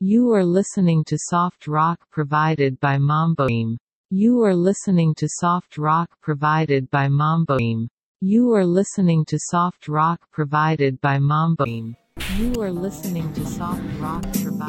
You are listening to soft rock provided by Mamboim. You are listening to soft rock provided by Mamboim. You are listening to soft rock provided by Mamboim. You are listening to soft rock provided